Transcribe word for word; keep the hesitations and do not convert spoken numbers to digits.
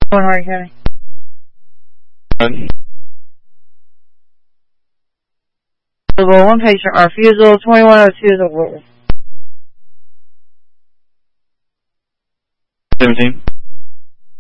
One Hardin County. One. One patient refusal, twenty-one oh two is a witness. Seventeen.